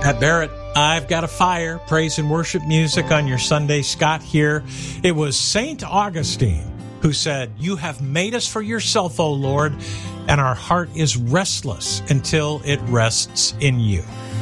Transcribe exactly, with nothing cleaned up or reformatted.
Pat Barrett, I've got a fire, praise and worship music on your Sunday. Scott here. It was Saint Augustine who said, "You have made us for yourself, O Lord, and our heart is restless until it rests in you."